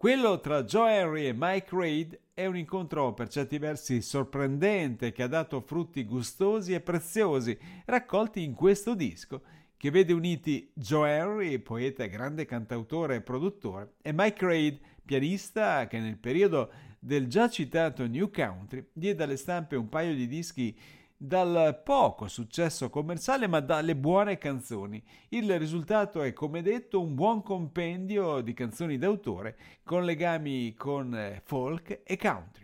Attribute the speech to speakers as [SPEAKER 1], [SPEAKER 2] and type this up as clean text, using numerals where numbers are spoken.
[SPEAKER 1] Quello tra Joe Henry e Mike Reid è un incontro per certi versi sorprendente che ha dato frutti gustosi e preziosi raccolti in questo disco, che vede uniti Joe Henry, poeta e grande cantautore e produttore, e Mike Reid, pianista che nel periodo del già citato New Country diede alle stampe un paio di dischi dal poco successo commerciale ma dalle buone canzoni. Il risultato è, come detto, un buon compendio di canzoni d'autore con legami con folk e country.